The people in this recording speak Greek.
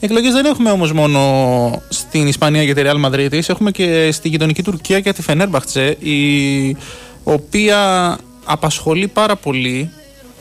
Εκλογές δεν έχουμε όμως μόνο στην Ισπανία για τη Real Madrid, έχουμε και στη γειτονική Τουρκία για τη Φενέρμπαχτσε, η οποία απασχολεί πάρα πολύ